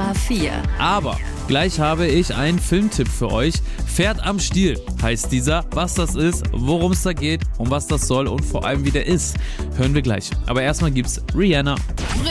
A4. Aber gleich habe ich einen Filmtipp für euch. Pferd am Stiel heißt dieser. Was das ist, worum es da geht, um was das soll und vor allem wie der ist, hören wir gleich. Aber erstmal gibt's Rihanna.